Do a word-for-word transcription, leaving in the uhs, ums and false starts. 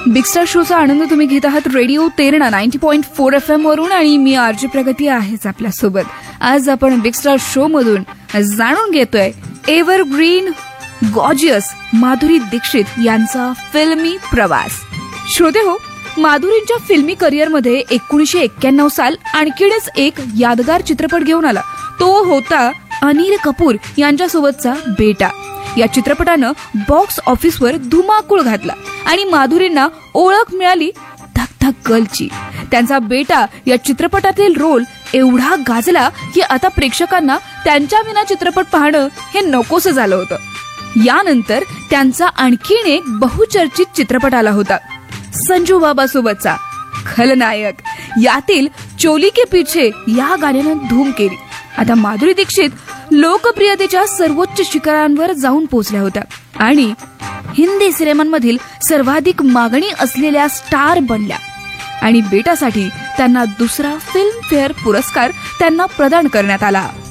Big star शोचा आनंद तुम्ही घेत आहात radio Terna ninety point four F M वरून आणि मी आरजी प्रगती आहेच आपल्यासोबत. आज आपण बिग स्टार शो मधून जाणून घेतोय एव्हरग्रीन गॉर्जियस माधुरी दीक्षित यांचा फिल्मी प्रवास. श्रोते हो, माधुरींच्या फिल्मी करिअरमध्ये एकोणीसशे एक्क्याण्णव साल आणखीनच एक यादगार चित्रपट घेऊन आला. तो होता अनिल कपूर यांच्यासोबतचा बेटा. या चित्रपटानं बॉक्स ऑफिसवर धुमाकूळ घातला आणि माधुरींना ओळख मिळाली धक धक गर्लची. त्यांचा बेटा या चित्रपटातील रोल एवढा गाजला की आता प्रेक्षकांना त्यांच्या विना चित्रपट पाहणं हे नकोसं झालं होतं. यानंतर त्यांचा आणखीन एक बहुचर्चित चित्रपट आला होता संजू बाबा सोबतचा खलनायक. यातील चोली के पीछे या गाण्यानं धूम केली. आता माधुरी दीक्षित लोकप्रियतेच्या सर्वोच्च शिखरांवर जाऊन पोहोचल्या होत्या आणि हिंदी सिनेमांमधील सर्वाधिक मागणी असलेल्या स्टार बनल्या. आणि बेटासाठी त्यांना दुसरा फिल्म फेअर पुरस्कार त्यांना प्रदान करण्यात आला.